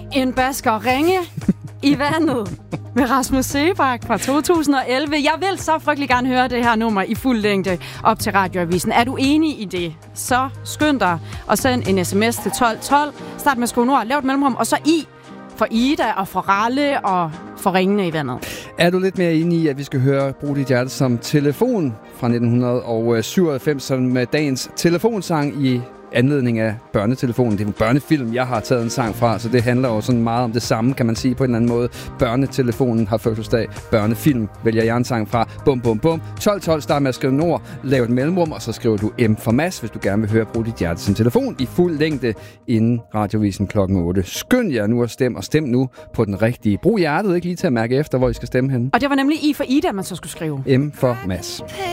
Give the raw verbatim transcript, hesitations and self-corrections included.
En basker ringe i vandet med Rasmus Seebach fra to tusind og elleve. Jeg vil så frygtelig gerne høre det her nummer i fuld længde op til Radioavisen. Er du enig i det? Så skynd dig og send en sms til tolv tolv. Start med skåneord, lav et mellemrum, og så i for Ida og for Ralle og for ringene i vandet. Er du lidt mere enig i, at vi skal høre Brug dit hjerte som telefon fra nitten syvoghalvfems, som med dagens telefonsang i anledning af børnetelefonen? Det er en børnefilm, jeg har taget en sang fra, så det handler jo sådan meget om det samme, kan man sige på en eller anden måde. Børnetelefonen har fødselsdag. Børnefilm vælger jeg en sang fra. Bum, bum, bum. tolv tolv, start med at skrive nord, lav et mellemrum, og så skriver du M for Mads, hvis du gerne vil høre Brug dit hjerte som telefon i fuld længde inden Radiovisen klokken otte. Skynd jer nu at stemme, og stem nu på den rigtige. Brug hjertet ikke lige til at mærke efter, hvor I skal stemme henne. Og det var nemlig I for Ida, man så skulle skrive. M for Mads.